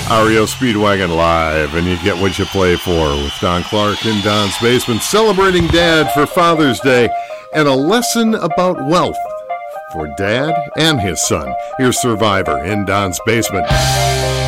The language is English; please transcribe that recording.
REO Speedwagon Live, and you get what you play for with Don Clark in Don's Basement, celebrating Dad for Father's Day, and a lesson about wealth for Dad and his son. Here's Survivor in Don's Basement.